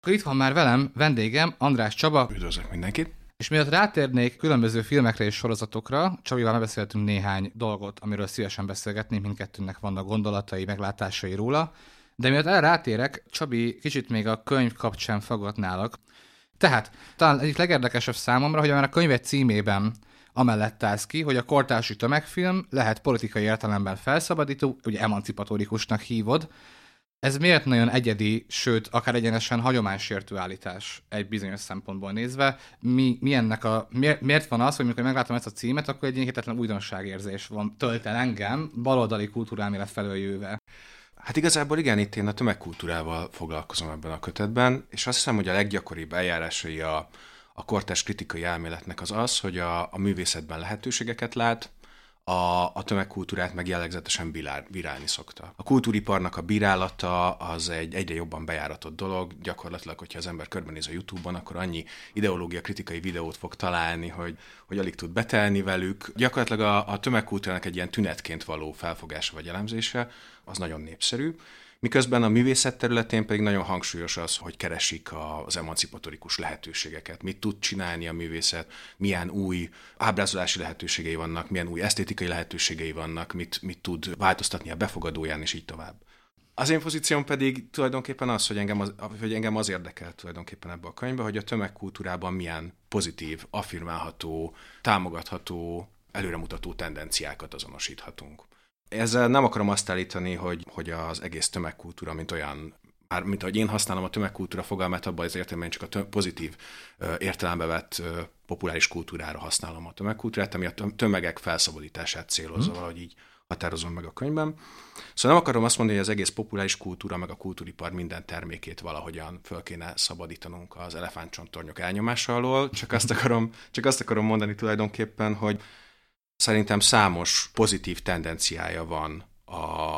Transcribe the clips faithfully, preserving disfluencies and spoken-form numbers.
Akkor itt van már velem vendégem, András Csaba. Üdvözlök mindenkit! És miatt rátérnék különböző filmekre és sorozatokra, Csabival megbeszéltünk néhány dolgot, amiről szívesen beszélgetnénk, mindkettőnek vannak gondolatai, meglátásai róla. De miatt erre rátérek, Csabi, kicsit még a könyv kapcsán faggatnálak. Tehát, talán egyik legérdekesebb számomra, hogy már a könyved címében amellett állsz ki, hogy a kortársi tömegfilm lehet politikai értelemben felszabadító, ugye emancipatórikusnak hívod. Ez miért nagyon egyedi, sőt, akár egyenesen hagyománysértő állítás egy bizonyos szempontból nézve? Mi, mi ennek a, miért, miért van az, hogy amikor meglátom ezt a címet, akkor egy ilyen hihetetlen újdonságérzés van, tölt el engem, baloldali kultúrálmélet felől jöve? Hát igazából igen, itt én a tömegkultúrával foglalkozom ebben a kötetben, és azt hiszem, hogy a leggyakoribb eljárásai a, a kortárs kritikai elméletnek az az, hogy a, a művészetben lehetőségeket lát, a, a tömegkultúrát meg jellegzetesen bírál, bírálni szokta. A kultúriparnak a bírálata az egy egyre jobban bejáratott dolog, gyakorlatilag, hogyha az ember körbenéz a YouTube-on, akkor annyi ideológia kritikai videót fog találni, hogy, hogy alig tud betelni velük. Gyakorlatilag a, a tömegkultúrának egy ilyen tünetként való felfogása vagy elemzése, az nagyon népszerű. Miközben a művészet területén pedig nagyon hangsúlyos az, hogy keresik az emancipatorikus lehetőségeket. Mit tud csinálni a művészet, milyen új ábrázolási lehetőségei vannak, milyen új esztétikai lehetőségei vannak, mit, mit tud változtatni a befogadóján, és így tovább. Az én pozícióm pedig tulajdonképpen az, hogy engem az, hogy engem az érdekel tulajdonképpen ebbe a könyvbe, hogy a tömegkultúrában milyen pozitív, affirmálható, támogatható, előremutató tendenciákat azonosíthatunk. Ezzel nem akarom azt állítani, hogy, hogy az egész tömegkultúra, mint olyan, már mint ahogy én használom a tömegkultúra fogalmát, abban az értelemben csak a tö- pozitív ö, értelembe vett ö, populáris kultúrára használom a tömegkultúrát, ami a tömegek felszabadítását célozza, hmm. valahogy így határozom meg a könyvben. Szóval nem akarom azt mondani, hogy az egész populáris kultúra, meg a kultúripar minden termékét valahogyan föl kéne szabadítanunk az elefántcsontornyok elnyomása alól, csak azt akarom, csak azt akarom mondani tulajdonképpen, hogy szerintem számos pozitív tendenciája van a,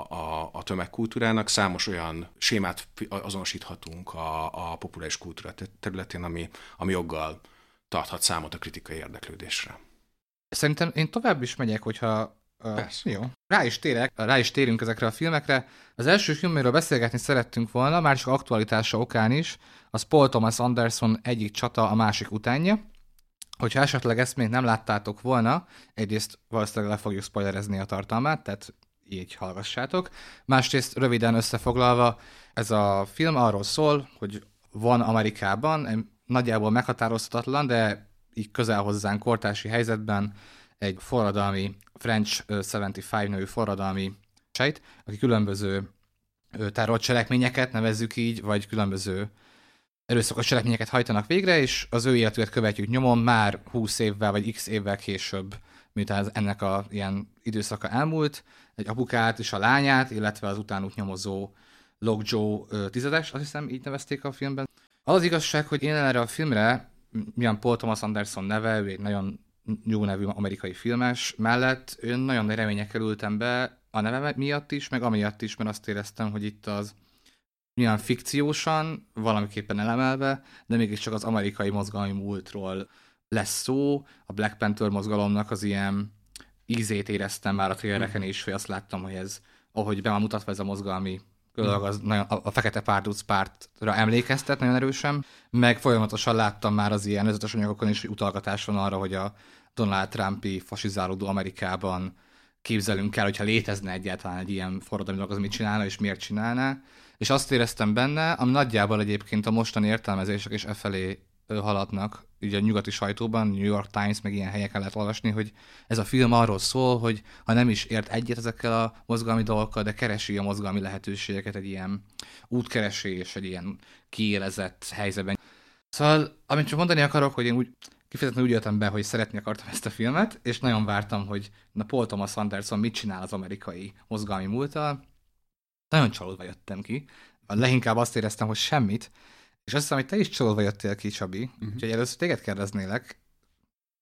a, a tömegkultúrának, számos olyan sémát azonosíthatunk a, a populáris kultúra területén, ami, ami joggal tarthat számot a kritikai érdeklődésre. Szerintem én tovább is megyek, hogyha... Uh, jó. Rá is térek, rá is térünk ezekre a filmekre. Az első film, amiről beszélgetni szerettünk volna, már csak aktualitása okán is, az Paul Thomas Anderson Egyik csata a másik utánja. Hogyha esetleg ezt még nem láttátok volna, egyrészt valószínűleg le fogjuk spoilerezni a tartalmát, tehát így hallgassátok. Másrészt röviden összefoglalva, ez a film arról szól, hogy van Amerikában, nagyjából meghatározhatatlan, de így közel hozzánk kortársi helyzetben egy forradalmi, French hetvenöt nevű forradalmi sejt, aki különböző terrorcselekményeket, nevezzük így, vagy különböző erőszakos cselekményeket hajtanak végre, és az ő életüket követjük nyomon már húsz évvel vagy x évvel később, miután ennek a ilyen időszaka elmúlt, egy apukát és a lányát, illetve az utánuk nyomozó Log Joe tizedes, azt hiszem így nevezték a filmben. Az az igazság, hogy én erre a filmre, milyen Paul Thomas Anderson neve, ő egy nagyon jó nevű amerikai filmes mellett, én nagyon nagy reményekkel ültem be a neve miatt is, meg amiatt is, mert azt éreztem, hogy itt az milyen fikciósan, valamiképpen elemelve, de mégiscsak az amerikai mozgalmi múltról lesz szó. A Black Panther mozgalomnak az ilyen ízét éreztem már a trailereken is, hogy azt láttam, hogy ez, ahogy be van mutatva ez a mozgalmi dolog, az nagyon, a, a Fekete Párduc pártra emlékeztet nagyon erősen, meg folyamatosan láttam már az ilyen előzetes anyagokon is, hogy utalgatás van arra, hogy a Donald Trumpi fasizálódó Amerikában képzelünk el, hogyha létezne egyáltalán egy ilyen forradalmi dolog, az mit csinálna és miért csinálná. És azt éreztem benne, ami nagyjából egyébként a mostani értelmezések is e felé haladnak, ugye a nyugati sajtóban, New York Times, meg ilyen helyeken lehet olvasni, hogy ez a film arról szól, hogy ha nem is ért egyet ezekkel a mozgalmi dolgokkal, de keresi a mozgalmi lehetőségeket egy ilyen útkeresés, egy ilyen kiélezett helyzetben. Szóval, amit csak mondani akarok, hogy én úgy kifejezetten úgy jöttem be, hogy szeretni akartam ezt a filmet, és nagyon vártam, hogy na Paul Thomas Anderson mit csinál az amerikai mozgalmi múlttal. Nagyon csalódva jöttem ki. Leginkább azt éreztem, hogy semmit, és azt hiszem, hogy te is csalódva jöttél ki, Csabi. Uh-huh. Úgyhogy először téged kérdeznélek,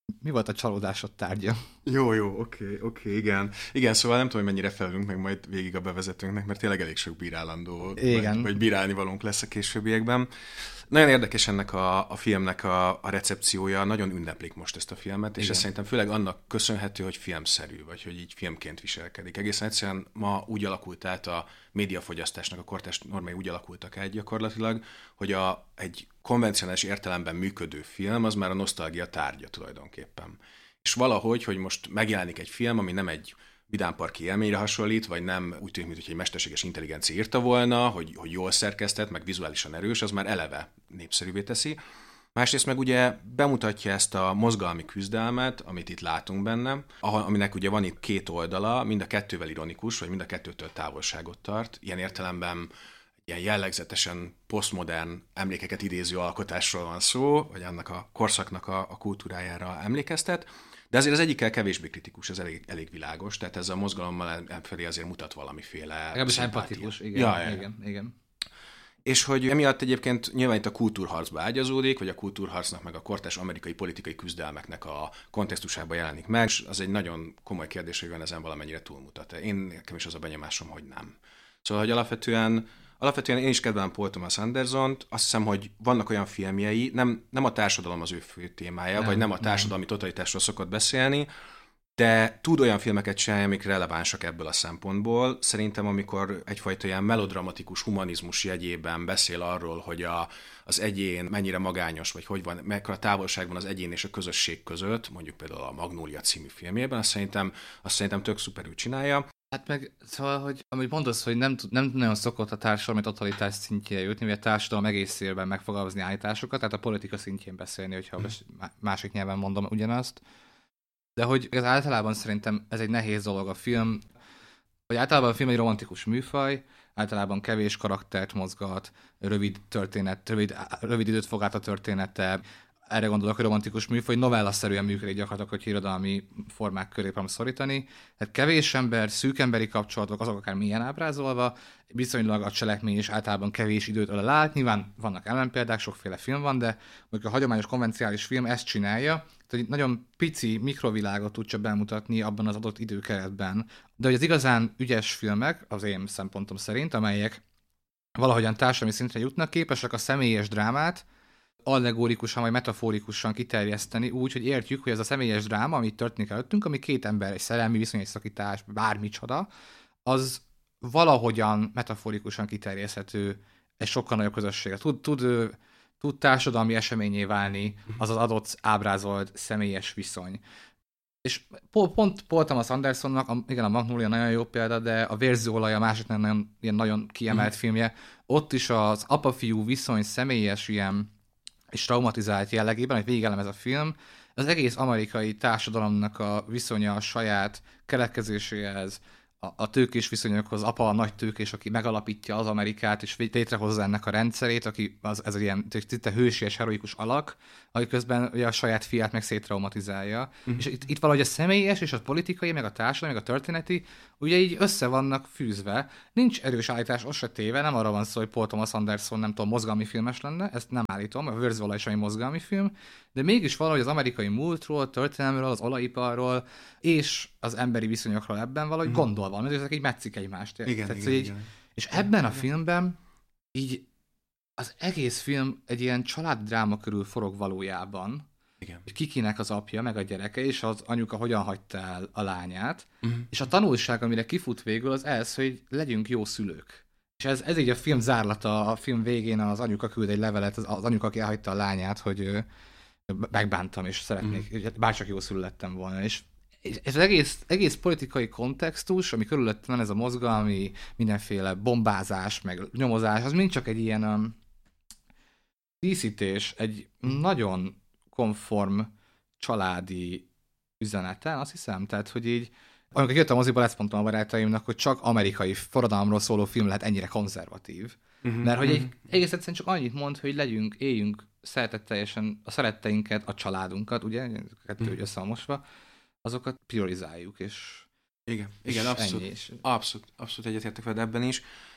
Mi volt a csalódásod tárgya? Jó, jó, oké, okay, oké, okay, igen. Igen, szóval nem tudom, hogy mennyire felülünk meg majd végig a bevezetőnknek, mert tényleg elég sok bírálandó, igen. Vagy, vagy bírálni valónk lesz a későbbiekben. Nagyon érdekes ennek a, a filmnek a, a recepciója, nagyon ünneplik most ezt a filmet, és igen. Ez szerintem főleg annak köszönhető, hogy filmszerű, vagy hogy így filmként viselkedik. Egészen egyszerűen ma úgy alakult át a médiafogyasztásnak, a kortárs normái úgy alakultak át gyakorlatilag, hogy a, egy konvencionális értelemben működő film az már a nosztalgia tárgya tulajdonképpen. És valahogy, hogy most megjelenik egy film, ami nem egy vidámparki élményre hasonlít, vagy nem úgy tűnik, mint hogy egy mesterséges intelligencia írta volna, hogy, hogy jól szerkesztett, meg vizuálisan erős, az már eleve népszerűvé teszi. Másrészt meg ugye bemutatja ezt a mozgalmi küzdelmet, amit itt látunk benne, aminek ugye van itt két oldala, mind a kettővel ironikus, vagy mind a kettőtől távolságot tart. Ilyen értelemben ilyen jellegzetesen posztmodern emlékeket idéző alkotásról van szó, vagy annak a korszaknak a, a kultúrájára emlékeztet. De azért az egyikkel kevésbé kritikus, ez elég, elég világos, tehát ez a mozgalommal felé azért mutat valamiféle... Legalábbis empatikus, igen, ja, ja. igen, igen. És hogy emiatt egyébként nyilván itt a kultúrharcba ágyazódik, vagy a kultúrharcnak meg a kortárs amerikai politikai küzdelmeknek a kontextusában jelenik meg, és az egy nagyon komoly kérdés, hogy van ezen valamennyire túlmutat. Én nekem is az a benyomásom, hogy nem. Szóval, hogy alapvetően Alapvetően én is kedvelem Paul Thomas Andersont, azt hiszem, hogy vannak olyan filmjei, nem, nem a társadalom az ő fő témája, nem, vagy nem a társadalmi nem. totalitásról szokott beszélni, de tud olyan filmeket csinálni, amik relevánsak ebből a szempontból. Szerintem, amikor egyfajta ilyen melodramatikus humanizmus jegyében beszél arról, hogy a, az egyén mennyire magányos, vagy hogy van, mekkora távolság van az egyén és a közösség között, mondjuk például a Magnólia című filmjében, azt szerintem, azt szerintem tök szuperül csinálja. Hát meg, szóval, hogy amit mondasz, hogy nem, nem nagyon szokott a társadalmi totalitás szintjére jutni, vagy a társadalom egészében megfogalmazni állításokat, tehát a politika szintjén beszélni, hogyha hmm. másik nyelven mondom ugyanazt. De hogy ez általában szerintem ez egy nehéz dolog a film, hogy általában a film egy romantikus műfaj, általában kevés karaktert mozgat, rövid történet, rövid, rövid időt fog át a története. Erre gondolok, hogy romantikus műfaj, novellaszerűen működik gyakorlatilag, hogy irodalmi formák köré próbálom szorítani. Tehát kevés ember, szűk emberi kapcsolatok, azok akár milyen ábrázolva, viszonylag a cselekmény is általában kevés időt ölel át. Nyilván vannak ellenpéldák, sokféle film van, de mondjuk a hagyományos konvenciális film ezt csinálja, tehát nagyon pici mikrovilágot tud csak bemutatni abban az adott időkeretben. De hogy az igazán ügyes filmek, az én szempontom szerint, amelyek valahogyan társadalmi szintre jutnak, képesek a személyes drámát allegórikusan vagy metaforikusan kiterjeszteni úgy, hogy értjük, hogy ez a személyes dráma, ami történik előttünk, ami két ember, egy szerelmi viszony, egy szakítás, bármicsoda, az valahogyan metaforikusan kiterjeszthető egy sokkal nagyobb közösségre. Tud, tud, tud társadalmi eseményé válni az az adott ábrázolt személyes viszony. És pont Paul Thomas Andersonnak, a, igen, a Magnólia nagyon jó példa, de a Vérzőolaj a másik nagyon, ilyen nagyon kiemelt mm. filmje. Ott is az apa-fiú viszony személyes ilyen és traumatizált jellegében, hogy végigelemez a film, az egész amerikai társadalomnak a viszonya a saját keletkezéséhez, a, a tőkés viszonyokhoz, apa a nagy tőkés, aki megalapítja az Amerikát, és létrehozza ennek a rendszerét, aki az, ez egy ilyen szinte hősies, heroikus alak, aki közben ugye a saját fiát meg széttraumatizálja. Mm. És itt, itt valahogy a személyes, és a politikai, meg a társadalmi, meg a történeti, ugye így össze vannak fűzve. Nincs erős állítás, az se téve, nem arra van szó, hogy Paul Thomas Anderson, nem tudom, mozgalmi filmes lenne, ezt nem állítom, a Vérzőolaj is egy mozgalmi film, de mégis valahogy az amerikai múltról, a történelmről, az olajiparról, és az emberi viszonyokról ebben valahogy mm. gondol van, ezek így metszik egymást. Igen, Tehát, igen, így, igen. És ebben a filmben így az egész film egy ilyen családdráma körül forog valójában, igen. hogy kikinek az apja, meg a gyereke, és az anyuka hogyan hagyta el a lányát, uh-huh. és a tanulság, amire kifut végül, az ez, hogy legyünk jó szülők. És ez, ez így a film zárlata, a film végén az anyuka küld egy levelet, az, az anyuka, aki elhagyta a lányát, hogy megbántam, és szeretnék, uh-huh. bárcsak jó szülő lettem volna, és ez az egész, egész politikai kontextus, ami körülöttem van, ez a mozgalmi, mindenféle bombázás, meg nyomozás, az mind csak egy ilyen um, díszítés, egy nagyon konform családi üzeneten, azt hiszem. Tehát, hogy így, amikor jöttem a moziból, ezt mondtam a barátaimnak, hogy csak amerikai forradalomról szóló film lehet ennyire konzervatív. Uh-huh, Mert hogy egy, egész egyszerűen csak annyit mond, hogy legyünk, éljünk szeretetteljesen a szeretteinket, a családunkat, ugye, kettő uh-huh. össze van mosva, azokat priorizáljuk, és igen, és igen, abszolút, ennyi, és... abszolút, abszolút egyetértek veled ebben is.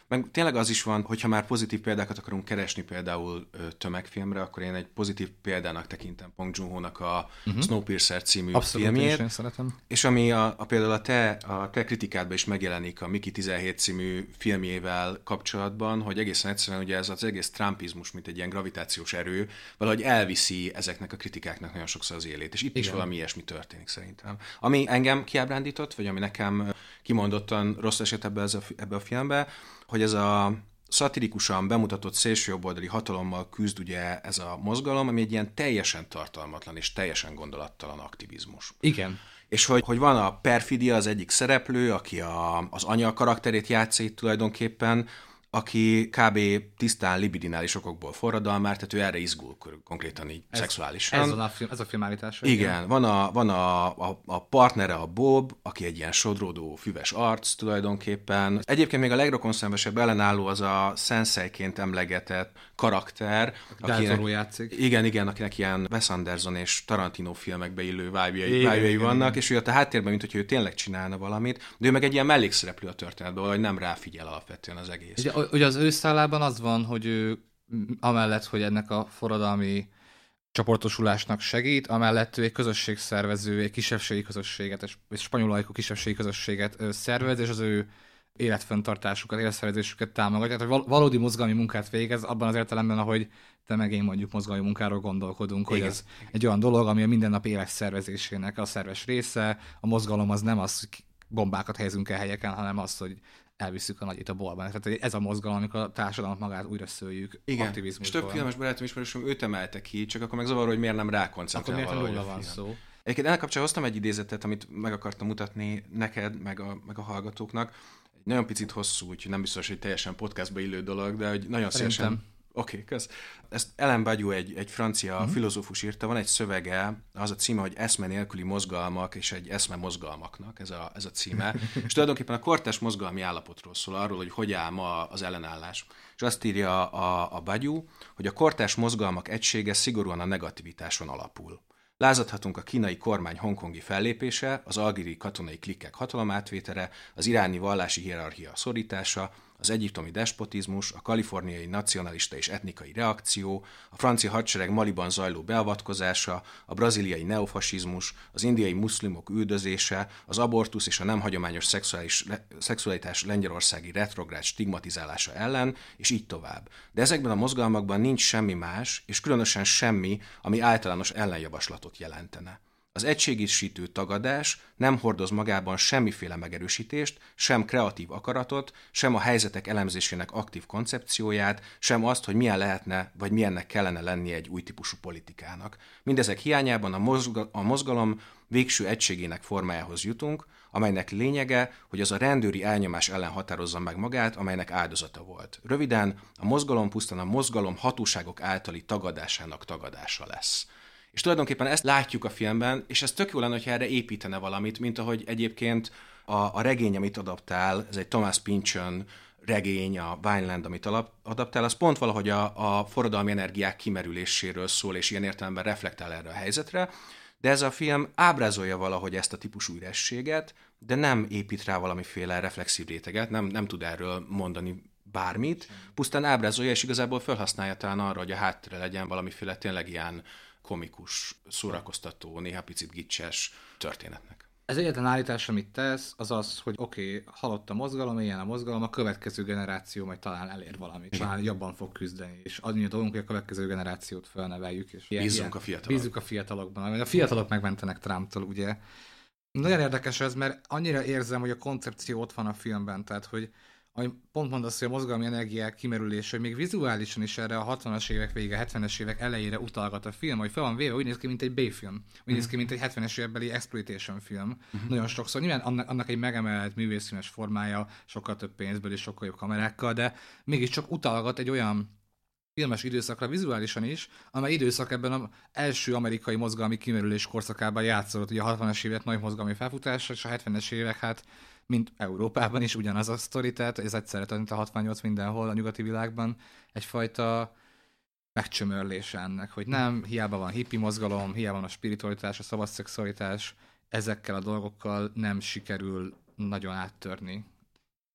Meg tényleg az is van, hogyha már pozitív példákat akarunk keresni például tömegfilmre, akkor én egy pozitív példának tekintem Bong Joon-ho-nak a uh-huh. Snowpiercer című Abszolút, filmjét. Én szeretem. És ami a, a például a te, a te kritikádban is megjelenik a Mickey tizenhét című filmjével kapcsolatban, hogy egészen egyszerűen ugye ez az egész trumpizmus, mint egy ilyen gravitációs erő, valahogy elviszi ezeknek a kritikáknak nagyon sokszor az élét. És itt Igen. is valami ilyesmi történik szerintem. Ami engem kiábrándított, vagy ami nekem kimondottan rossz eset ebbe, a, ebbe a filmbe, hogy ez a szatirikusan bemutatott szélsőjobboldali hatalommal küzd ugye ez a mozgalom, ami egy ilyen teljesen tartalmatlan és teljesen gondolattalan aktivizmus. Igen. És hogy, hogy van a perfidia, az egyik szereplő, aki a, az anya karakterét játszik itt tulajdonképpen, aki kb. Tisztán libidinális okokból forradalmár, tehát ő erre izgul konkrétan így ez, szexuálisan. Ez a film, ez a film állítása. Igen, igen. Van, a, van a, a, a partnere, a Bob, aki egy ilyen sodródó, füves arc tulajdonképpen. Egyébként még a legrokonszenvesebb ellenálló az a Senseiként emlegetett karakter. Akinek, játszik. Igen, igen, akinek ilyen Wes Anderson és Tarantino filmekbe illő vibe-jai vannak, és ő ott a háttérben, mint hogy ő tényleg csinálna valamit, de ő meg egy ilyen mellékszereplő a történetben, hogy nem ráfigyel alapvetően az egész. Ugye, ugye az ő szállában az van, hogy ő amellett, hogy ennek a forradalmi csoportosulásnak segít, amellett ő egy közösségszervező, egy kisebbségi közösséget, egy spanyol ajkú kisebbségi közösséget szervez, és az ő életfenntartásukat, életszervezésüket támogatja. Tehát, hogy valódi mozgalmi munkát végez, abban az értelemben, ahogy te meg én mondjuk mozgalmi munkáról gondolkodunk, igen, hogy ez igen. egy olyan dolog, ami a mindennapi élet szervezésének a szerves része. A mozgalom az nem az, hogy bombákat helyezünk el helyeken, hanem az, hogy elviszük a nagyit a bolban. Tehát ez a mozgalom, amikor a társadalmat magát újra szőjük. Igen, és több filmes barátom ismerősöm őt emelte ki, csak akkor meg zavar, hogy miért nem rákoncentrál valahogy a van szó. Egyébként ennek kapcsán hoztam egy idézetet, amit meg akartam mutatni neked, meg a, meg a hallgatóknak. Egy nagyon picit hosszú, úgyhogy nem biztos, hogy teljesen podcastba illő dolog, de hogy nagyon szívesen... Oké, okay, kösz. Ezt Ellen Badiou, egy, egy francia uh-huh. filozófus írta, van egy szövege, az a címe, hogy Eszme nélküli mozgalmak, és egy eszme mozgalmaknak, ez a, ez a címe. És tulajdonképpen a kortárs mozgalmi állapotról szól, arról, hogy hogy áll ma az ellenállás. És azt írja a, a Badiou, hogy a kortárs mozgalmak egysége szigorúan a negativitáson alapul. Lázadhatunk a kínai kormány hongkongi fellépése, az algéri katonai klikkek hatalomátvétele, az iráni vallási hierarchia szorítása, az egyiptomi despotizmus, a kaliforniai nacionalista és etnikai reakció, a francia hadsereg Maliban zajló beavatkozása, a braziliai neofasizmus, az indiai muszlimok üldözése, az abortusz és a nem hagyományos szexuális, szexualitás lengyelországi retrográd stigmatizálása ellen, és így tovább. De ezekben a mozgalmakban nincs semmi más, és különösen semmi, ami általános ellenjavaslatot jelentene. Az egységisítő tagadás nem hordoz magában semmiféle megerősítést, sem kreatív akaratot, sem a helyzetek elemzésének aktív koncepcióját, sem azt, hogy milyen lehetne, vagy milyennek kellene lennie egy új típusú politikának. Mindezek hiányában a, mozga- a mozgalom végső egységének formájához jutunk, amelynek lényege, hogy az a rendőri elnyomás ellen határozza meg magát, amelynek áldozata volt. Röviden, a mozgalom pusztán a mozgalom hatóságok általi tagadásának tagadása lesz. És tulajdonképpen ezt látjuk a filmben, és ez tök jó lenne, hogyha erre építene valamit, mint ahogy egyébként a, a regény, amit adaptál, ez egy Thomas Pynchon regény, a Vineland, amit alap, adaptál, az pont valahogy a, a forradalmi energiák kimerüléséről szól, és ilyen értelemben reflektál erre a helyzetre, de ez a film ábrázolja valahogy ezt a típusú ürességet, de nem épít rá valamiféle reflexív réteget, nem, nem tud erről mondani bármit, pusztán ábrázolja, és igazából felhasználja talán arra, hogy a háttere legyen valamiféle tényleg ilyen komikus, szórakoztató, néha picit gicses történetnek. Ez egyetlen állítás, amit tesz, az az, hogy oké, okay, halott a mozgalom, ilyen a mozgalom, a következő generáció majd talán elér valamit, talán jobban fog küzdeni, és annyi a dolgunk, hogy a következő generációt felneveljük. És ilyen, bízunk, ilyen, a fiatalok. bízunk a fiatalokban. A fiatalok megmentenek Trumptól, ugye. Nagyon érdekes ez, mert annyira érzem, hogy a koncepció ott van a filmben, tehát hogy ahogy pont mondasz, hogy a mozgalmi energiák kimerülése, hogy még vizuálisan is erre a hatvanas évek vége, hetvenes évek elejére utalgat a film, hogy fel van véve, úgy néz ki, mint egy B-film. Úgy mm. néz ki, mint egy hetvenes évekbeli exploitation film. Mm-hmm. Nagyon sokszor. Nyilván annak, annak egy megemelt művészfilmes formája, sokkal több pénzből és sokkal jobb kamerákkal, de mégiscsak utalgat egy olyan filmes időszakra vizuálisan is, amely időszak ebben az első amerikai mozgalmi kimerülés korszakában játszódott. Ugye a hatvanas évek nagy mozgalmi felfutása, és a hetvenes évek, hát mint Európában is ugyanaz a sztori, tehát ez egyszerre, mint a hatvannyolc mindenhol a nyugati világban egyfajta megcsömörlése ennek, hogy nem, hiába van hippi mozgalom, hiába van a spiritualitás, a szabad szexualitás, ezekkel a dolgokkal nem sikerül nagyon áttörni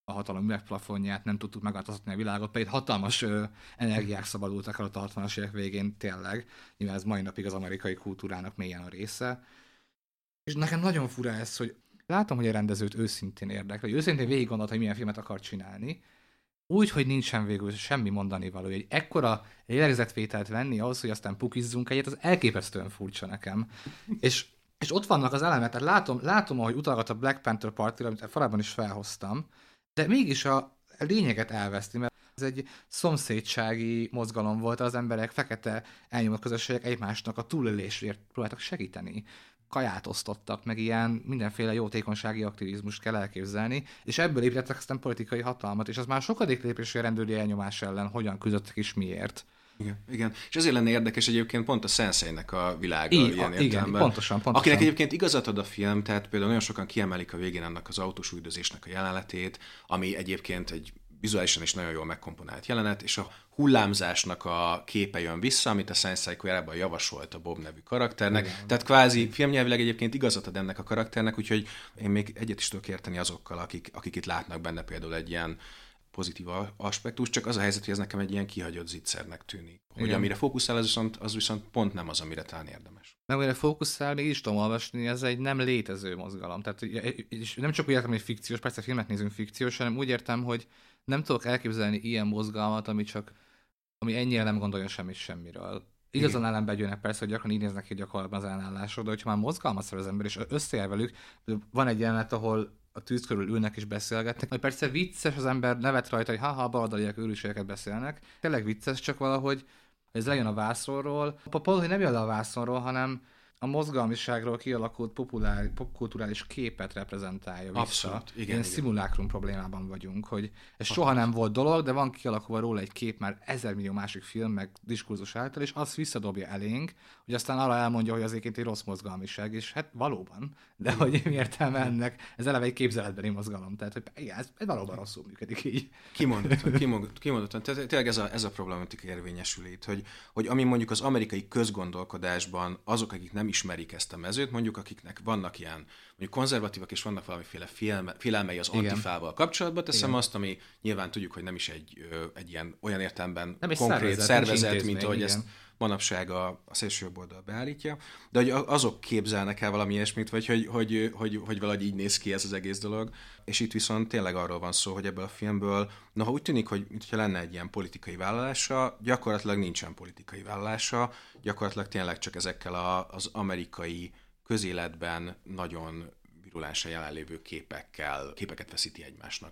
a hatalom üvegplafonját, nem tudtuk megváltoztatni a világot, pedig hatalmas ö, energiák szabadultak el a hatvanas évek végén tényleg. Nyilván ez mai napig az amerikai kultúrának mélyen a része. És nekem nagyon fura ez, hogy látom, hogy a rendezőt őszintén érdekel, hogy őszintén végig gondolt, hogy milyen filmet akar csinálni, úgy, hogy nincsen végül semmi mondani való. Egy ekkora lélegzetvételt venni ahhoz, hogy aztán pukizzunk egyet, az elképesztően furcsa nekem. és, és ott vannak az elemek, tehát látom, látom, ahogy utalgat a Black Panther Party-ra, amit korábban is felhoztam, de mégis a lényeget elveszti, mert ez egy szomszédsági mozgalom volt, az emberek, fekete elnyomott közösségek egymásnak a túlélésért próbáltak segíteni. Kaját osztottak, meg ilyen mindenféle jótékonysági aktivizmust kell elképzelni, és ebből építettek aztán politikai hatalmat, és az már sokadik lépés, a rendőri elnyomás ellen hogyan küzdöttek és miért. Igen, igen. És ezért lenne érdekes egyébként pont a Senseinek a világa I, ilyen a, igen, pontosan, pontosan. Akinek egyébként igazat ad a film, tehát például nagyon sokan kiemelik a végén annak az autós üldözésnek a jelenetét, ami egyébként egy vizuálisan is nagyon jól megkomponált jelenet, és a hullámzásnak a képe jön vissza, amit a Sensei korábban javasolt a Bob nevű karakternek. Igen. Tehát kvázi filmnyelvileg egyébként igazat ad ennek a karakternek, úgyhogy én még egyet is tudok érteni azokkal, akik, akik itt látnak benne például egy ilyen pozitív aspektus, csak az a helyzet, hogy ez nekem egy ilyen kihagyott zicsernek tűnik. Hogy igen. Amire fókuszál, az viszont, az viszont pont nem az, amire talán érdemes. Meg amire fókuszál, még is tudom olvasni, ez egy nem létező mozgalom. Tehát és nem csak úgy értem, hogy fikciós, persze filmet nézünk fikciós, hanem úgy értem, hogy nem tudok elképzelni ilyen mozgalmat, ami csak ami ennyire nem gondoljon semmit semmiről. Igazán ellen begyűnnek persze, hogy gyakran így néznek ki gyakorlatban az ellenállások, de hogyha már mozgalmat szervez az ember, és összejel velük, van egy jelenet, ahol a tűz körül ülnek és beszélgetnek, hogy persze vicces, az ember nevet rajta, hogy ha-ha, baloldaliak őrülségeket beszélnek. Tényleg vicces, csak valahogy ez lejön a vászonról. A pont, nem jön le a vászonról, hanem a mozgalmiságról kialakult populár, popkulturális képet reprezentálja vissza. Abszolút, igen, Ilyen igen. szimulákrum problémában vagyunk, hogy ez soha nem volt dolog, de van kialakulva róla egy kép már ezermillió másik film, meg diskurzus által, és azt visszadobja elénk, hogy aztán arra elmondja, hogy az egyébként egy rossz mozgalmiság, és hát valóban, de igen. Hogy mi értelme ennek, ez eleve egy képzeletbeli mozgalom, tehát hogy igen, ez, ez valóban rosszul működik így. Kimondottan, kimondottan, kimondottan. Tehát tényleg ez a, ez a problematika érvényesül itt, hogy, hogy ami mondjuk az amerikai közgondolkodásban azok, akik nem ismerik ezt a mezőt, mondjuk akiknek vannak ilyen, mondjuk konzervatívak, és vannak valamiféle félme, félelmei az igen. antifával kapcsolatban, teszem igen. azt, ami nyilván tudjuk, hogy nem is egy, egy ilyen olyan értelemben nem konkrét szervezet, szervezet mint ahogy igen. ezt manapság a, a szélsőjobb oldal beállítja, de hogy azok képzelnek el valami ilyesmit, vagy hogy, hogy, hogy, hogy valahogy így néz ki ez az egész dolog. És itt viszont tényleg arról van szó, hogy ebből a filmből, noha úgy tűnik, hogy mintha lenne egy ilyen politikai vállalása, gyakorlatilag nincsen politikai vállalása, gyakorlatilag tényleg csak ezekkel a, az amerikai közéletben nagyon virulánsan jelenlévő képekkel, képeket veszíti egymásnak.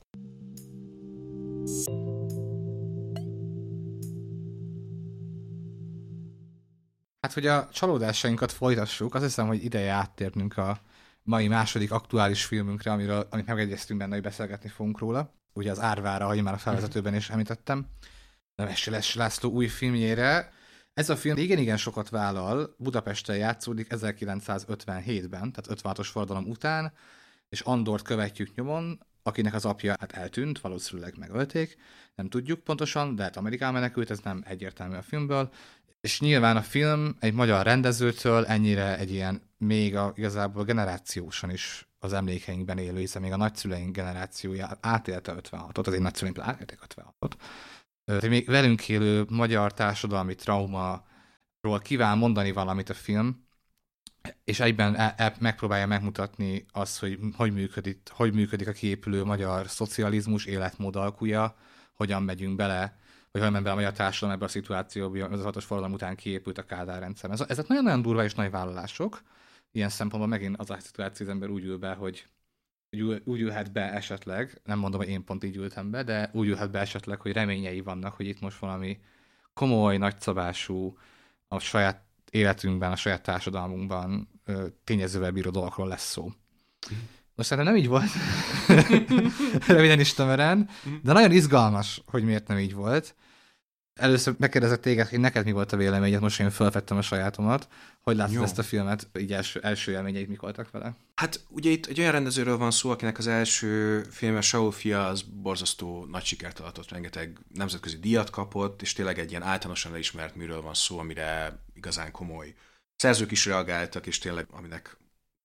Hát, hogy a csalódásainkat folytassuk, azt hiszem, hogy ideje áttérnünk a mai második aktuális filmünkre, amiről, amit megegyeztünk benne, hogy beszélgetni fogunk róla. Ugye az Árvára, ahogy már a felvezetőben is említettem. Nemes László új filmjére. Ez a film igen-igen sokat vállal, Budapesten játszódik ezerkilencszázötvenhétben, tehát ötvenhatos forradalom után, és Andort követjük nyomon, akinek az apja hát eltűnt, valószínűleg megölték, nem tudjuk pontosan, de hát Amerikában menekült, ez nem egyértelmű a filmből. És nyilván a film egy magyar rendezőtől ennyire egy ilyen még a, igazából generációsan is az emlékeinkben élő, hiszen még a nagyszüleink generációja átélte ötvenhatot, az én nagyszüleim átélték ötvenhatot. Tehát még velünk élő magyar társadalmi traumáról kíván mondani valamit a film, és egyben e- e- megpróbálja megmutatni azt, hogy hogy működik, hogy működik a kiépülő magyar szocializmus életmód alkuja, hogyan megyünk bele, hogy hogyan ment be a magyar társadalom ebbe a szituációba, az hatos forradalom után kiépült a Kádár rendszer. Ez, ezek nagyon-nagyon durva és nagy vállalások. Ilyen szempontból megint az a szituáció, az ember úgy ül be, hogy úgy ülhet be esetleg, nem mondom, hogy én pont így ültem be, de úgy ülhet be esetleg, hogy reményei vannak, hogy itt most valami komoly, nagyszabású, a saját életünkben, a saját társadalmunkban tényezővel bíró dolgokról lesz szó. Most szerintem nem így volt, röviden is tömören, de nagyon izgalmas, hogy miért nem így volt. Először megkérdezett téged, hogy neked mi volt a véleményed, most én felvettem a sajátomat. Hogy látod ezt a filmet? Így első, első élményeid mik voltak vele? Hát ugye itt egy olyan rendezőről van szó, akinek az első filme, Saul fia, az borzasztó nagy sikert adott, rengeteg nemzetközi díjat kapott, és tényleg egy ilyen általánosan elismert műről van szó, amire igazán komoly szerzők is reagáltak, és tényleg aminek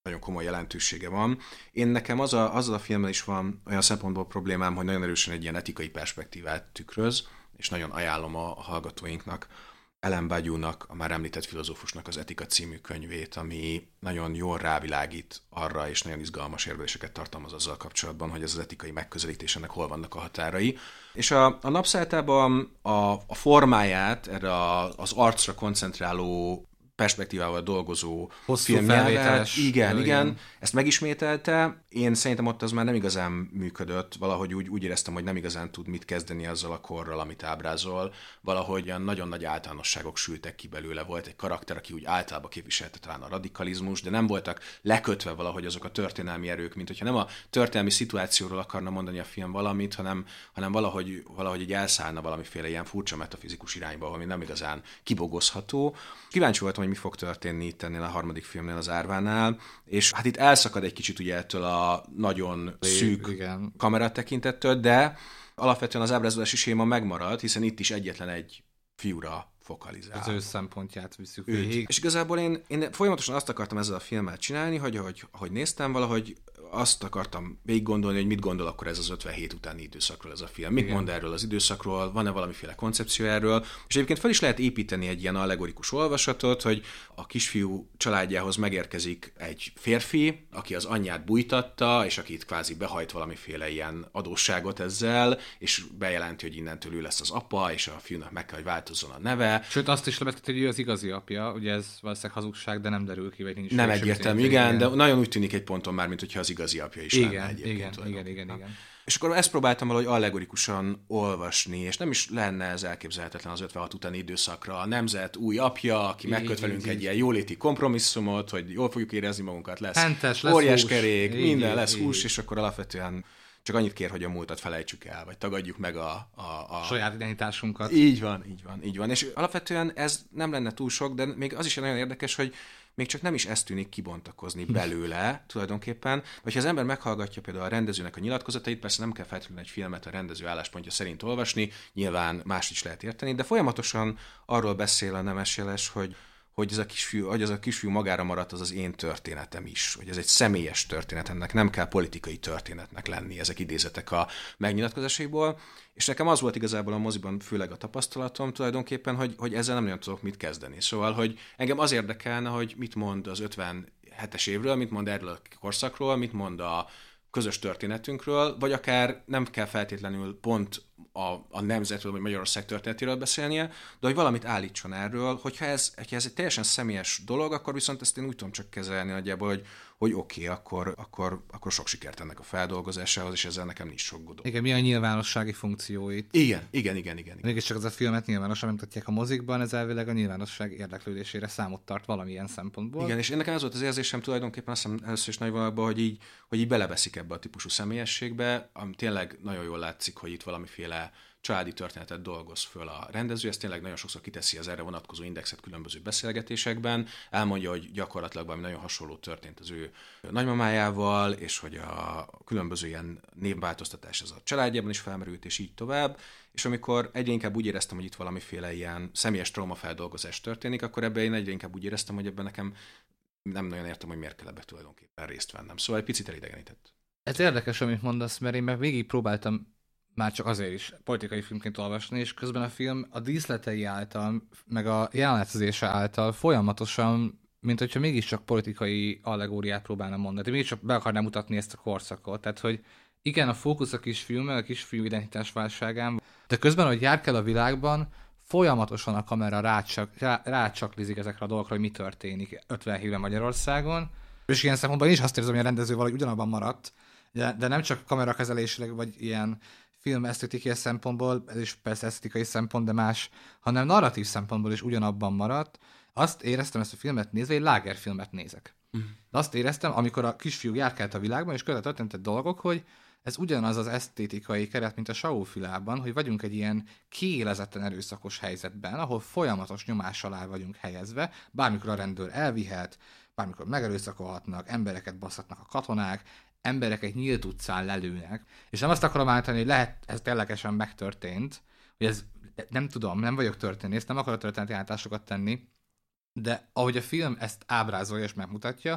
nagyon komoly jelentősége van. Én nekem az a, azzal a filmmel is van olyan szempontból problémám, hogy nagyon erősen egy ilyen etikai perspektívát tükröz, és nagyon ajánlom a, a hallgatóinknak Ellen Badiounak, a már említett filozófusnak az Etika című könyvét, ami nagyon jól rávilágít arra, és nagyon izgalmas érveléseket tartalmaz azzal kapcsolatban, hogy ez az etikai megközelítés, ennek hol vannak a határai. És a, a napszálltában a, a formáját, erre a, az arcra koncentráló perspektívával dolgozó filmnyelvet. Igen, igen, igen, ezt megismételte. Én szerintem ott az már nem igazán működött, valahogy úgy, úgy éreztem, hogy nem igazán tud mit kezdeni azzal a korral, amit ábrázol. Valahogy olyan nagyon nagy általánosságok sültek ki belőle. Volt egy karakter, aki úgy általában képviselte talán a radikalizmus, de nem voltak lekötve valahogy azok a történelmi erők, mint hogyha nem a történelmi szituációról akarna mondani a film valamit, hanem, hanem valahogy, valahogy így elszállna valamiféle ilyen furcsa metafizikus irányba, ami nem igazán kibogozható. Kíváncsi voltam, hogy mi fog történni itt ennél a harmadik filmnél, az Árvánál, és hát itt elszakad egy kicsit ugye ettől a nagyon szűk igen. kameratekintettől, de alapvetően az ábrázolási séma megmarad, hiszen itt is egyetlen egy fiúra fokalizál. Az ő szempontját viszük végig. És igazából én, én folyamatosan azt akartam ezzel a filmmel csinálni, hogy ahogy, ahogy néztem, valahogy azt akartam végig gondolni, hogy mit gondol akkor ez az ötvenhét utáni időszakról ez a film. Mit Igen. mond erről az időszakról, van-e valamiféle koncepció erről, és egyébként fel is lehet építeni egy ilyen allegorikus olvasatot, hogy a kisfiú családjához megérkezik egy férfi, aki az anyját bújtatta, és aki itt kvázi behajt valamiféle ilyen adósságot ezzel, és bejelenti, hogy innentől ő lesz az apa, és a fiúnak meg kell, hogy változzon a neve. Sőt, azt is lebetett, hogy ő az igazi apja, ugye ez valószínűleg hazugság, de nem derül ki, vagy nincs. Nem egyértelmű, igen, igen, de nagyon úgy tűnik egy ponton már, mint hogyha az igazi apja is igen, lenne egyébként. Igen, igen, igen, igen. És akkor ezt próbáltam valahogy allegorikusan olvasni, és nem is lenne ez elképzelhetetlen az ötvenhat utáni időszakra. A nemzet új apja, aki megköt velünk egy ilyen jóléti kompromisszumot, hogy jól fogjuk érezni magunkat, lesz Hentes, lesz óriás hús. kerék, így, minden így, lesz így. hús, és akkor alapvetően csak annyit kér, hogy a múltat felejtsük el, vagy tagadjuk meg a... a, a... saját identitásunkat. Így van, így van, így van. És alapvetően ez nem lenne túl sok, de még az is nagyon érdekes, hogy még csak nem is ezt tűnik kibontakozni belőle tulajdonképpen, vagy ha az ember meghallgatja például a rendezőnek a nyilatkozatait, persze nem kell feltétlenül egy filmet a rendező álláspontja szerint olvasni, nyilván más is lehet érteni, de folyamatosan arról beszél a Nemes Jeles, hogy hogy ez a kisfiú, hogy ez a kisfiú magára maradt, az az én történetem is, hogy ez egy személyes történet, ennek nem kell politikai történetnek lenni, ezek idézetek a megnyilatkozásaiból, és nekem az volt igazából a moziban főleg a tapasztalatom tulajdonképpen, hogy, hogy ezzel nem nagyon tudok mit kezdeni. Szóval, hogy engem az érdekelne, hogy mit mond az ötvenhetes évről, mit mond erről a korszakról, mit mond a közös történetünkről, vagy akár nem kell feltétlenül pont a, a nemzetről, vagy Magyarország történetéről beszélnie, de hogy valamit állítson erről, hogyha ez, hogyha ez egy teljesen személyes dolog, akkor viszont ezt én úgy tudom csak kezelni nagyjából, hogy, hogy oké, okay, akkor, akkor, akkor sok sikert ennek a feldolgozásához, és ezzel nekem nincs sok godó. Igen, mi a nyilvánossági funkcióit? Igen, igen, igen, igen. Mégis csak az a filmet nyilvánosan bemutatják a mozikban, ez elvileg a nyilvánosság érdeklődésére számot tart valamilyen szempontból. Igen, és nekem ez volt az érzésem tulajdonképpen azt hiszem először is nagy vonalban, hogy így, hogy így beleveszik ebbe a típusú személyességbe, ami tényleg nagyon jól látszik, hogy itt valamiféle családi történetet dolgoz föl a rendező, ez tényleg nagyon sokszor kiteszi az erre vonatkozó indexet különböző beszélgetésekben, elmondja, hogy gyakorlatilag valami nagyon hasonló történt az ő nagymamájával, és hogy a különböző ilyen névváltoztatás ez a családjában is felmerült, és így tovább, és amikor egyre inkább úgy éreztem, hogy itt valamiféle ilyen személyes traumafeldolgozás történik, akkor ebben én egyre inkább úgy éreztem, hogy ebben nekem nem nagyon értem, hogy miért kell ebbe tulajdonképpen részt vennem. Szóval egy picit elidegenített. Ez érdekes, amit mondasz, mert én meg végig próbáltam már csak azért is politikai filmként olvasni, és közben a film a díszletei által, meg a jelenetezése által folyamatosan, mint hogyha mégiscsak politikai allegóriát próbálna mondani, mégiscsak be akarná mutatni ezt a korszakot. Tehát, hogy igen, a fókusz a kisfiú, meg a kisfiú identitás válságán, de közben, hogy jár kell a világban, folyamatosan a kamera rácsak, rá, rácsaklizik ezekre a dolgokra, hogy mi történik ötven éve Magyarországon, és ilyen szempontból én is azt érzem, hogy a rendező valahogy ugyanabban maradt, de, de nem csak kamerakezelésileg, vagy ilyen film esztetikai szempontból, ez is persze esztetikai szempont, de más, hanem narratív szempontból is ugyanabban maradt. Azt éreztem ezt a filmet nézve, egy lágerfilmet nézek. Mm. De azt éreztem, amikor a kisfiú járkált a világban, és közben történtek dolgok, hogy ez ugyanaz az esztétikai keret, mint a Saul filában, hogy vagyunk egy ilyen kiélezetten erőszakos helyzetben, ahol folyamatos nyomás alá vagyunk helyezve, bármikor a rendőr elvihet, bármikor megerőszakolhatnak, embereket basszatnak a katonák, embereket nyílt utcán lelőnek, és nem azt akarom állítani, hogy lehet, ez ténylegesen megtörtént, hogy ez, nem tudom, nem vagyok történész, nem akarok történeti állításokat tenni, de ahogy a film ezt ábrázolja és megmutatja,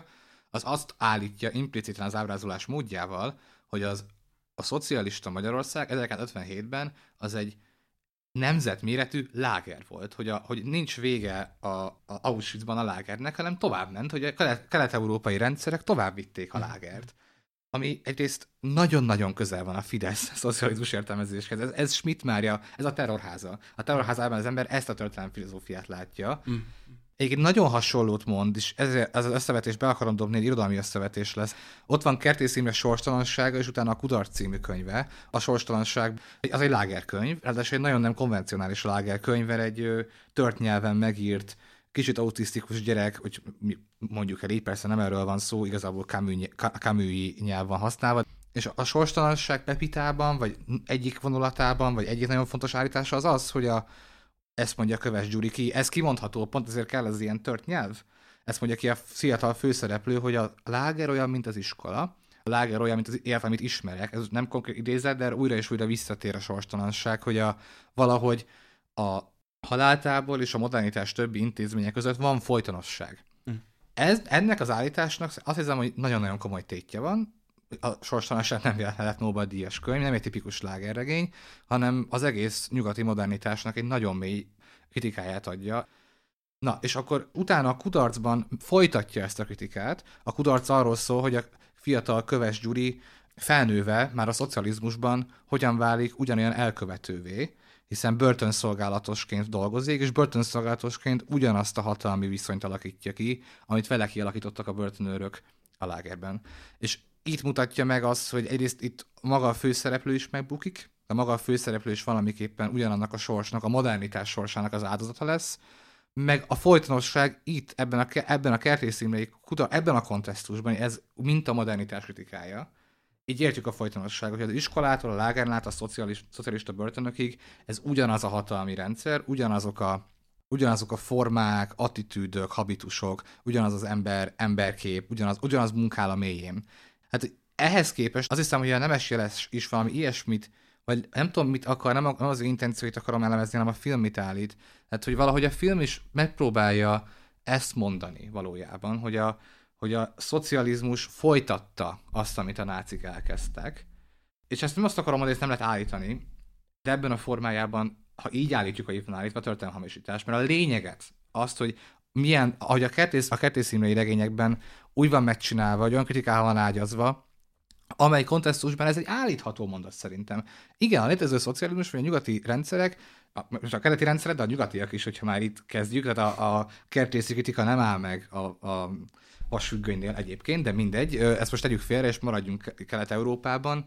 az azt állítja impliciten az ábrázolás módjával, hogy az a szocialista Magyarország ezerkilencszázötvenhétben az egy nemzetméretű láger volt, hogy, a, hogy nincs vége a, a Auschwitzban a lágernek, hanem tovább ment, hogy a kelet, kelet-európai rendszerek tovább vitték a lágert. Ami egyrészt nagyon-nagyon közel van a Fidesz szocializmus értelmezéshez. Ez, ez Schmidt Mária, ez a terrorháza. A terrorházában az ember ezt a történelmi filozófiát látja. Mm. Egyébként nagyon hasonlót mond, és ezért ez az összevetés be akarom dobni, egy irodalmi összevetés lesz. Ott van Kertész Imre Sorstalansága, és utána a Kudarc című könyve. A Sorstalanság az egy lágerkönyv, ráadásul egy nagyon nem konvencionális lágerkönyv, mert egy tört nyelven megírt, kicsit autisztikus gyerek, hogy mondjuk el így, persze nem erről van szó, igazából Camus-i nyelv van használva. És a sorstalanság Pepitában, vagy egyik vonulatában, vagy egyik nagyon fontos állítása az az, hogy a, ezt mondja Köves Gyuri ki, ez kimondható, pont ezért kell az ilyen tört nyelv. Ezt mondja ki a fiatal főszereplő, hogy a láger olyan, mint az iskola, a láger olyan, mint az élet, amit ismerek. Ez nem konkrét idézet, de újra és újra visszatér a sorstalanság, hogy a, valahogy a haláltából és a modernitás többi intézmények között van folytonosság. Mm. Ez, ennek az állításnak azt hiszem, hogy nagyon-nagyon komoly tétje van. A sorstalanság nem lett Nobel-díjas könyv, nem egy tipikus lágerregény, hanem az egész nyugati modernitásnak egy nagyon mély kritikáját adja. Na, és akkor utána a Kudarcban folytatja ezt a kritikát. A Kudarc arról szól, hogy a fiatal Köves Gyuri felnőve már a szocializmusban hogyan válik ugyanolyan elkövetővé, hiszen börtönszolgálatosként dolgozik, és börtönszolgálatosként ugyanazt a hatalmi viszonyt alakítja ki, amit vele kialakítottak a börtönőrök a lágerben. És itt mutatja meg azt, hogy egyrészt itt maga a főszereplő is megbukik, de maga a főszereplő is valamiképpen ugyanannak a sorsnak, a modernitás sorsának az áldozata lesz, meg a folytonosság itt, ebben a, ebben a Kertész Imrei, ebben a kontextusban, ez mint a modernitás kritikája. Így értjük a folytonosságot, hogy az iskolától, a lágern át a szocialista, szocialista börtönökig ez ugyanaz a hatalmi rendszer, ugyanazok a, ugyanazok a formák, attitűdök, habitusok, ugyanaz az ember, emberkép, ugyanaz, ugyanaz munkál a mélyén. Hát ehhez képest azt hiszem, hogy a Nemes Jeles is valami ilyesmit, vagy nem tudom, mit akar, nem az ő intencióit akarom elemezni, hanem a film mit állít. Tehát, hogy valahogy a film is megpróbálja ezt mondani valójában, hogy a hogy a szocializmus folytatta azt, amit a nácik elkezdtek. És ezt nem azt akarom mondani, hogy ezt nem lehet állítani, de ebben a formájában, ha így állítjuk, hogy itt van állítva, történelmi hamisítás, mert a lényeget, azt, hogy milyen, ahogy a Kertész, a Kertész Imrei regényekben úgy van megcsinálva, hogy olyan kritikával van ágyazva, amely kontextusban ez egy állítható mondat szerintem. Igen, a létező szocializmus, vagy a nyugati rendszerek, a, most a keleti rendszerek, de a nyugatiak is, hogyha már itt kezdjük, tehát a, a kertészi kritika nem áll meg a, a vasfüggönynél egyébként, de mindegy, ezt most tegyük félre, és maradjunk Kelet-Európában.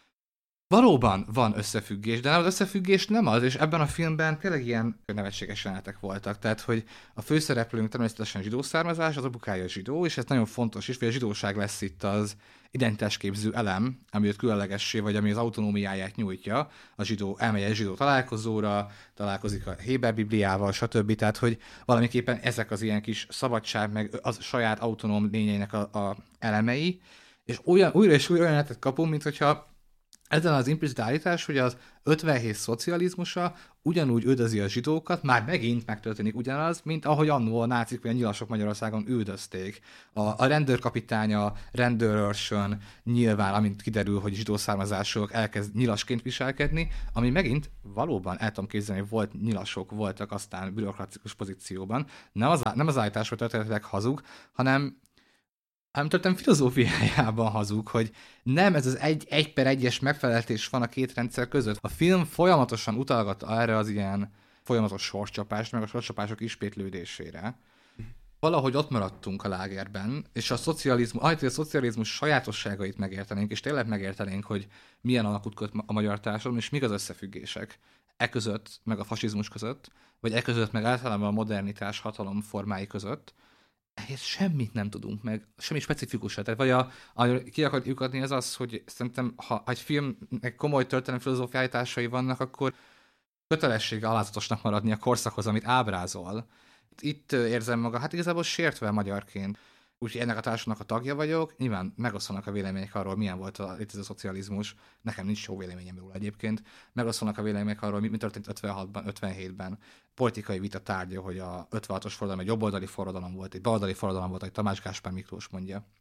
Valóban van összefüggés, de az összefüggés nem az, és ebben a filmben tényleg ilyen nevetséges jelenetek voltak. Tehát, hogy a főszereplőnk természetesen zsidó származás, az apukája zsidó, és ez nagyon fontos is, hogy a zsidóság lesz itt az identitásképző elem, ami őt különlegessé, vagy ami az autonómiáját nyújtja. A zsidó elmegy egy zsidó találkozóra, találkozik a Héber Bibliával, stb. Tehát, hogy valamiképpen ezek az ilyen kis szabadság, meg az saját autonóm lényeinek a, a elemei, és olyan, újra és újra olyan kapunk, mint hogyha ezen az implicit állítás, hogy az ötvenhét szocializmusa ugyanúgy üldözi a zsidókat, már megint megtörténik ugyanaz, mint ahogy annó a nácik vagy a nyilasok Magyarországon üldözték. A, a rendőrkapitánya rendőrőrsön nyilván, amint kiderül, hogy zsidó származások, elkezd nyilasként viselkedni, ami megint valóban el tudom képzelni, hogy volt nyilasok, voltak aztán bürokratikus pozícióban. Nem az, nem az állítás, hogy történetileg hazug, hanem hanem történet filozófiájában hazug, hogy nem ez az egy, egy per egyes megfelelés van a két rendszer között. A film folyamatosan utalgat erre az ilyen folyamatos sorscsapást, meg a sorscsapások ismétlődésére. Valahogy ott maradtunk a lágerben, és a szocializmus, ahelyett, hogy a szocializmus sajátosságait megértenénk, és tényleg megértenénk, hogy milyen alakút köt a magyar társadalom, és mik az összefüggések e között, meg a fasizmus között, vagy e között, meg általában a modernitás hatalom formái között, ehhez semmit nem tudunk meg, semmi specifikusat. Tehát vagy a, a, ki akarjuk lyukadni, az az, hogy szerintem, ha egy filmnek komoly történelmi filozófiai állításai vannak, akkor kötelessége alázatosnak maradni a korszakhoz, amit ábrázol. Itt érzem maga, hát igazából sértve magyarként. Úgyhogy ennek a társadalomnak a tagja vagyok, nyilván megosztanak a vélemények arról, milyen volt a létező szocializmus. Nekem nincs jó véleményem róla egyébként. Megosztanak a vélemények arról, mi, mi történt ötvenhatban, ötvenhétben. Politikai vita tárgya, hogy a ötvenhatos forradalom egy jobboldali forradalom volt, egy baloldali forradalom volt, ahogy Tamás Gáspár Miklós mondja.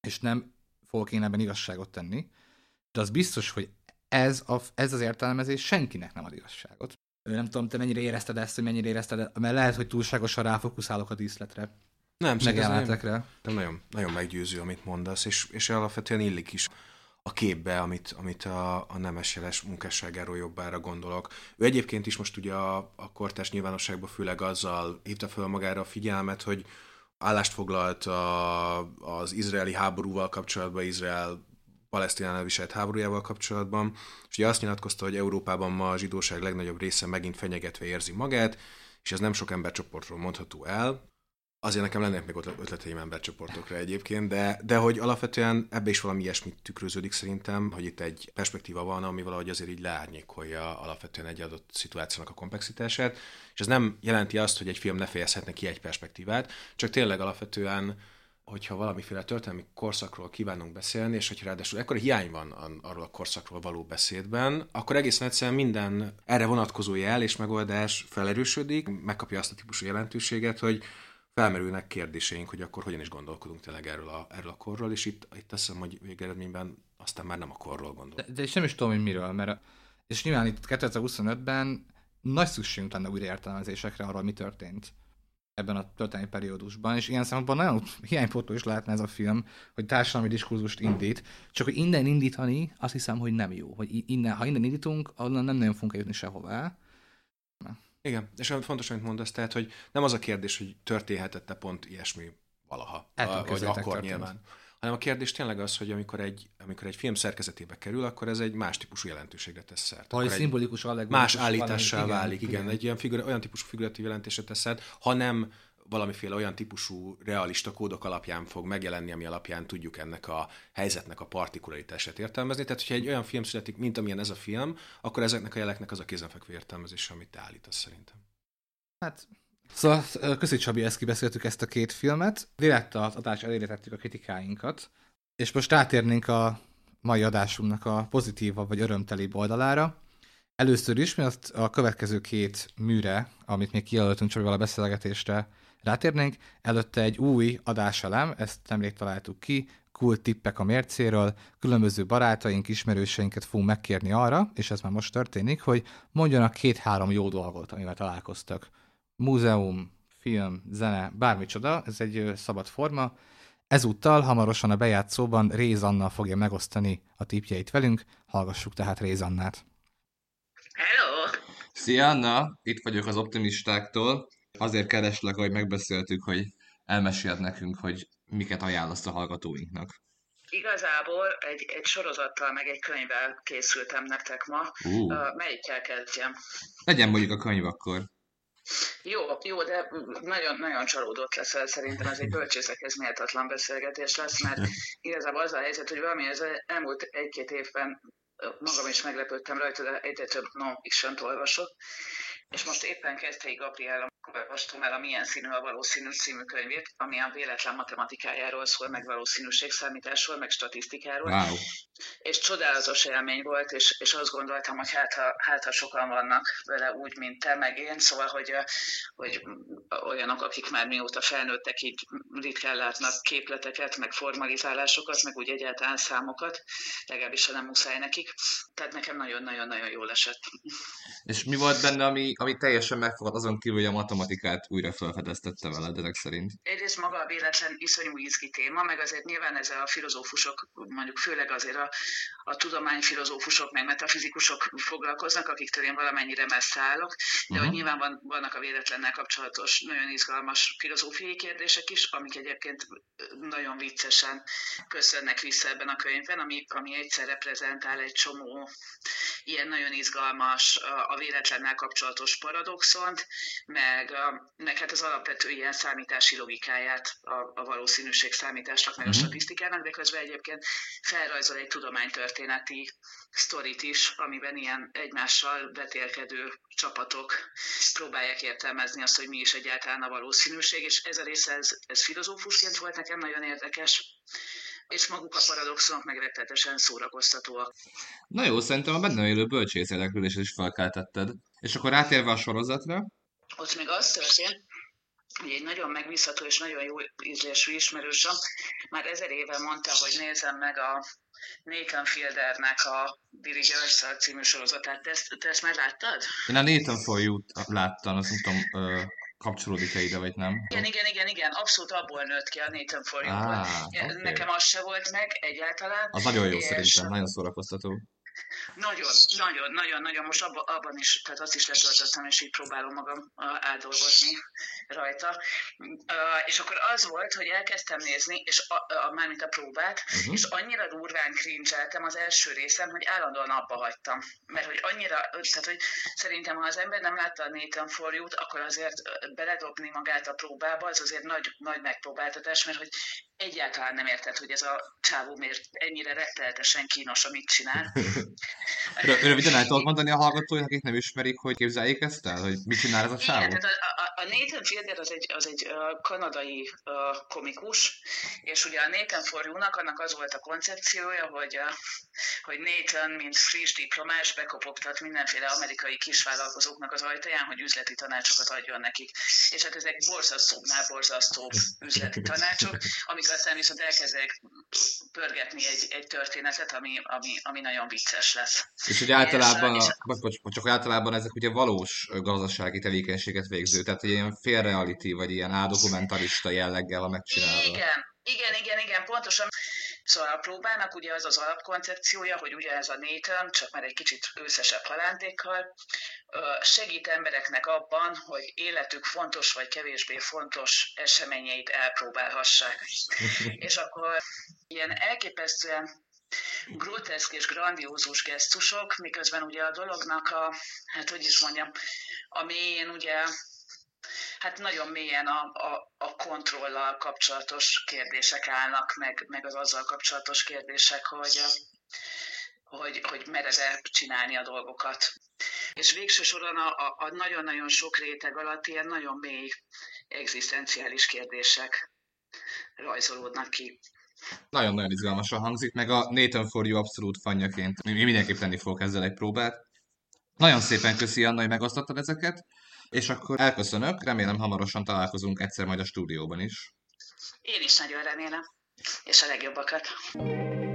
és nem fogok én ebben igazságot tenni, de az biztos, hogy ez, a, ez az értelmezés senkinek nem ad igazságot. Nem tudom, te mennyire érezted ezt, hogy mennyire érezted, mert lehet, hogy túlságosan ráfokuszálok a díszletre. Nem, megjelenetekre. Nem nagyon, nagyon meggyőző, amit mondasz, és, és alapvetően illik is a képbe, amit, amit a, a Nemes Jeles munkásságáról jobbára gondolok. Ő egyébként is most ugye a, a kortárs nyilvánosságban főleg azzal hívta fel magára a figyelmet, hogy állást foglalt a, az izraeli háborúval kapcsolatban, Izrael Palesztinánál viselt háborújával kapcsolatban, és ugye azt nyilatkozta, hogy Európában ma a zsidóság legnagyobb része megint fenyegetve érzi magát, és ez nem sok embercsoportról mondható el. Azért nekem lennének még ötleteim embercsoportokra egyébként, de, de hogy alapvetően ebbe is valami ilyesmit tükröződik szerintem, hogy itt egy perspektíva van, ami valahogy azért így leárnyékolja alapvetően egy adott szituációnak a komplexitását, és ez nem jelenti azt, hogy egy film ne fejezhetne ki egy perspektívát, csak tényleg alapvetően, hogyha valamiféle történelmi korszakról kívánunk beszélni, és hogyha ráadásul ekkora hiány van arról a korszakról való beszédben, akkor egészen egyszerűen minden erre vonatkozó jel és megoldás felerősödik, megkapja azt a típusú jelentőséget, hogy felmerülnek kérdéseink, hogy akkor hogyan is gondolkodunk tényleg erről a, erről a korról, és itt, itt azt hiszem, hogy végeredményben aztán már nem a korról gondol. De, de és nem is tudom, hogy miről, mert és nyilván itt kétezer-huszonötben nagy szükségünk lenne újraértelmezésekre arról, mi történt ebben a történelmi periódusban, és ilyen szempontból nagyon hiánypótló is lehetne ez a film, hogy társadalmi diskurzust indít, csak hogy innen indítani, azt hiszem, hogy nem jó. Hogy innen, ha innen indítunk, onnan nem nagyon fogunk jutni sehová. Igen, és olyan fontos, amit mondasz, tehát, hogy nem az a kérdés, hogy történhetett-e pont ilyesmi valaha, a, vagy akkor történt. Nyilván, hanem a kérdés tényleg az, hogy amikor egy, amikor egy film szerkezetébe kerül, akkor ez egy más típusú jelentőségre tesz szert. Vagy szimbolikus, más állítással válik, igen, igen, egy ilyen figura, olyan típusú figuratív jelentésre tesz szert, ha nem valamiféle olyan típusú realista kódok alapján fog megjelenni, ami alapján tudjuk ennek a helyzetnek a partikularitását értelmezni. Tehát, hogyha egy olyan film születik, mint amilyen ez a film, akkor ezeknek a jeleknek az a kézenfekvő értelmezése, amit te állítasz szerintem. Hát, szóval köszi Csabi, ezt kibeszéltük ezt a két filmet. Direkt az adás elére tettük a kritikáinkat, és most rátérnénk a mai adásunknak a pozitívabb vagy örömtelibb oldalára. Először is, mert a következő két műre, amit még kijelöltünk Csabival a beszélgetésre, rátérnénk, előtte egy új adáselem, ezt nemrég találtuk ki, cool tippek a mércéről, különböző barátaink, ismerőseinket fogunk megkérni arra, és ez már most történik, hogy mondjanak két-három jó dolgot, amivel találkoztak. Múzeum, film, zene, bármicsoda, ez egy szabad forma. Ezúttal hamarosan a bejátszóban Réz Anna fogja megosztani a tippjeit velünk, hallgassuk tehát Réz Annát. Hello! Szia Anna, itt vagyok az optimistáktól. Azért kereslek, hogy megbeszéltük, hogy elmeséld nekünk, hogy miket ajánlasz a hallgatóinknak. Igazából egy, egy sorozattal, meg egy könyvvel készültem nektek ma. Uh. Uh, melyikkel kezdjem? Legyen mondjuk a könyv akkor. Jó, jó, de nagyon, nagyon csalódott leszel, szerintem ez egy bölcsészekhez méltatlan beszélgetés lesz, mert igazából az a helyzet, hogy valami az elmúlt egy-két évben magam is meglepődtem rajta, de egyre több non-fiction-t olvasok. És most éppen Keszthelyi Gabriella olvastam el a Milyen színű a valószínűs című könyvét, ami a véletlen matematikájáról szól, meg valószínűségszámításról, meg statisztikáról. Wow. És csodálatos élmény volt, és, és azt gondoltam, hogy hát ha, hát ha sokan vannak vele úgy, mint te, meg én, szóval, hogy, hogy olyanok, akik már mióta felnőttek, így ritkán látnak képleteket, meg formalizálásokat, meg úgy egyáltalán számokat, legalábbis ha nem muszáj nekik. Tehát nekem nagyon-nagyon-nagyon jól esett. És mi volt benne, ami, ami teljesen megfogad azon kívül, hogy a matematikát újra felfedeztette veled, ezek szerint? Egyrészt maga a véletlen iszonyú izgi téma, meg azért nyilván ez a filozófusok, mondjuk főleg azért a, a tudományfilozófusok, meg metafizikusok foglalkoznak, akiktől én valamennyire messze állok, de uh-huh. hogy nyilván van, vannak a véletlennel kapcsolatos nagyon izgalmas filozófiai kérdések is, amik egyébként nagyon viccesen köszönnek vissza ebben a könyvben, ami, ami egyszer reprezentál egy csomó ilyen nagyon izgalmas a véletlennel kapcsolatos paradoxont, meg, meg hát az alapvető ilyen számítási logikáját a, a valószínűség számításnak, meg a statisztikának, de közben egyébként felrajzol egy tudománytörténeti sztorit is, amiben ilyen egymással vetélkedő csapatok próbálják értelmezni azt, hogy mi is egyáltalán a valószínűség, és ez a része, ez, ez filozófusként volt nekem nagyon érdekes, és maguk a paradoxonok meg rettenetesen szórakoztatóak. Na jó, szerintem a benne élő bölcsész érdeklődést is felkeltetted. És akkor rátérve a sorozatra? Ott még az történt, ugye egy nagyon megbízható és nagyon jó ízlésű ismerősöm már ezer éve mondta, hogy nézem meg a Nathan Fieldernek a The Rehearsal című sorozatát. Te ezt, te ezt már láttad? Én a Nathan For You-t láttam, azt nem tudom, ö, kapcsolódik-e ide, vagy nem. Igen, igen, igen, igen, abszolút abból nőtt ki a Nathan For You-ból. Ah, okay. Nekem az se volt meg egyáltalán. Az nagyon jó és... szerintem, nagyon szórakoztató. Nagyon, nagyon, nagyon, nagyon. Most abba, abban is, tehát azt is letöltöttem, és így próbálom magam átdolgozni rajta. Uh, és akkor az volt, hogy elkezdtem nézni, és a, a, mármint a próbát, uh-huh. és annyira durván cringe-eltem az első részen, hogy állandóan abba hagytam. Mert hogy annyira, tehát hogy szerintem, ha az ember nem látta a Nathan For You-t, akkor azért beledobni magát a próbába, az azért nagy, nagy megpróbáltatás, mert hogy egyáltalán nem érted, hogy ez a csávó miért ennyire rettenetesen kínos, amit csinál. Röviden el tudod mondani a hallgatóinak, akik nem ismerik, hogy képzeljék ezt el, hogy mit csinál ez a csávó? Igen, tehát a, a, a Nathan Fielder az egy, az egy uh, kanadai uh, komikus, és ugye a Nathan For You-nak annak az volt a koncepciója, hogy, uh, hogy Nathan, mint friss diplomás, bekopogtat mindenféle amerikai kisvállalkozóknak az ajtaján, hogy üzleti tanácsokat adjon nekik. És hát ezek borzasztóbbnál borzasztóbb üzleti tanácsok, amik aztán viszont elkezdek pörgetni egy, egy történetet, ami, ami, ami nagyon vicces lesz. És hogy általában, és, a, bocs, bocs, csak általában ezek ugye valós gazdasági tevékenységet végző, tehát ilyen félreality, vagy ilyen áldokumentarista jelleggel, ha megcsinálva. Igen, igen, igen, igen, pontosan. Szóval a próbának ugye az az alapkoncepciója, hogy ugye ez a Nathan, csak már egy kicsit őszesebb halántékkal, segít embereknek abban, hogy életük fontos vagy kevésbé fontos eseményeit elpróbálhassák. És akkor ilyen elképesztően groteszk és grandiózus gesztusok, miközben ugye a dolognak a, hát hogy is mondjam, a mélyén ugye, hát nagyon mélyen a, a, a kontrollal kapcsolatos kérdések állnak, meg, meg az azzal kapcsolatos kérdések, hogy, hogy, hogy mered-e csinálni a dolgokat. És végső soron a, a, a nagyon-nagyon sok réteg alatt ilyen nagyon mély egzisztenciális kérdések rajzolódnak ki. Nagyon-nagyon izgalmasan hangzik, meg a Nathan For You abszolút fanjaként. Én mindenképp tenni fogok ezzel egy próbát. Nagyon szépen köszi, Anna, hogy megosztottad ezeket, és akkor elköszönök, remélem hamarosan találkozunk egyszer majd a stúdióban is. Én is nagyon remélem, és a legjobbakat.